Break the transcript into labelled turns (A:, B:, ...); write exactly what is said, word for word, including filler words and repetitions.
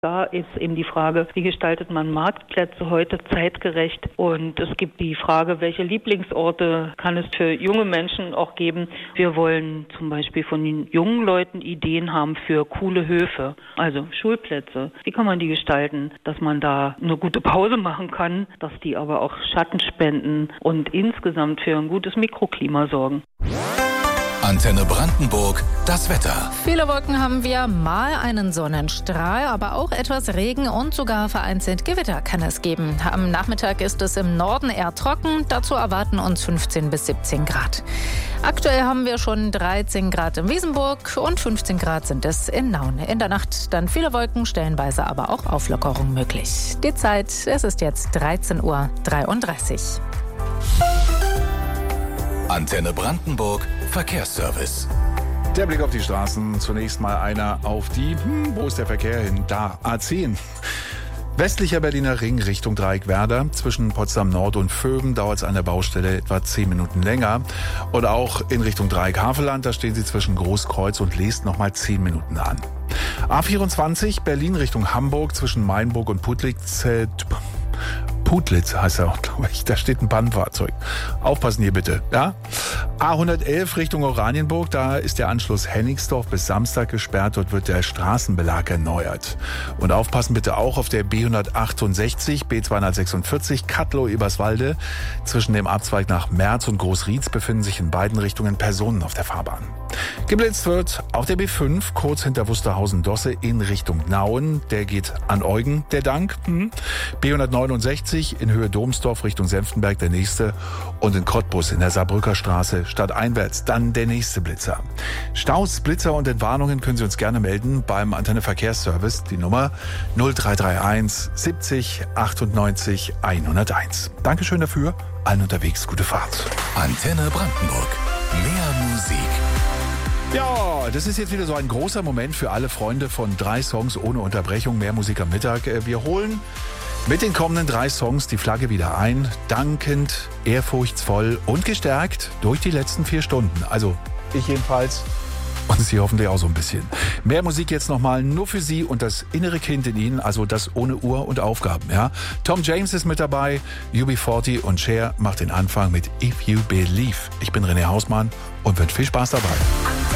A: Da ist eben die Frage, wie gestaltet man Marktplätze heute zeitgerecht? Und es gibt die Frage, welche Lieblingsorte kann es für junge Menschen auch geben? Wir wollen zum Beispiel von den jungen Leuten Ideen haben für coole Höfe, also Schulplätze. Wie kann man die gestalten, dass man da eine gute Pause machen kann, dass die aber auch Schatten spenden und insgesamt für ein gutes Mikroklima sorgen?
B: Antenne Brandenburg, das Wetter.
C: Viele Wolken haben wir, mal einen Sonnenstrahl, aber auch etwas Regen und sogar vereinzelt Gewitter kann es geben. Am Nachmittag ist es im Norden eher trocken, dazu erwarten uns fünfzehn bis siebzehn Grad. Aktuell haben wir schon dreizehn Grad in Wiesenburg und fünfzehn Grad sind es in Nauen. In der Nacht dann viele Wolken, stellenweise aber auch Auflockerung möglich. Die Zeit, es ist jetzt dreizehn Uhr dreiunddreißig.
B: Antenne Brandenburg, Verkehrsservice.
D: Der Blick auf die Straßen. Zunächst mal einer auf die, hm, wo ist der Verkehr hin? Da, A zehn. Westlicher Berliner Ring Richtung Dreieckwerder. Zwischen Potsdam Nord und Vögen dauert es an der Baustelle etwa zehn Minuten länger. Und auch in Richtung Dreieck-Havelland, da stehen Sie zwischen Großkreuz und Leest nochmal zehn Minuten an. A vierundzwanzig, Berlin Richtung Hamburg, zwischen Mainburg und Putlitz. Äh, Putlitz heißt er auch, glaube ich. Da steht ein Pannenfahrzeug. Aufpassen hier bitte, ja? A hundertelf Richtung Oranienburg, da ist der Anschluss Hennigsdorf bis Samstag gesperrt. Dort wird der Straßenbelag erneuert. Und aufpassen bitte auch auf der B hundertachtundsechzig, B zweihundertsechsundvierzig, Kattlow-Eberswalde. Zwischen dem Abzweig nach Merz und Großrietz befinden sich in beiden Richtungen Personen auf der Fahrbahn. Geblitzt wird auch der B fünf, kurz hinter Wusterhausen-Dosse in Richtung Nauen. Der geht an Eugen, der Dank. Hm. B hundertneunundsechzig in Höhe Domsdorf Richtung Senftenberg der nächste. Und in Cottbus in der Saarbrücker Straße stadteinwärts dann der nächste Blitzer. Staus, Blitzer und Entwarnungen können Sie uns gerne melden beim Antenne Verkehrsservice. Die Nummer null drei drei eins siebzig achtundneunzig hunderteins. Dankeschön dafür. Allen unterwegs gute Fahrt.
B: Antenne Brandenburg. Mehr Musik.
D: Ja, das ist jetzt wieder so ein großer Moment für alle Freunde von drei Songs ohne Unterbrechung. Mehr Musik am Mittag. Wir holen mit den kommenden drei Songs die Flagge wieder ein. Dankend, ehrfurchtsvoll und gestärkt durch die letzten vier Stunden. Also ich jedenfalls und Sie hoffentlich auch so ein bisschen. Mehr Musik jetzt nochmal nur für Sie und das innere Kind in Ihnen, also das ohne Uhr und Aufgaben. Ja? Tom James ist mit dabei, U B vierzig und Cher macht den Anfang mit If You Believe. Ich bin René Hausmann und wünsche viel Spaß dabei.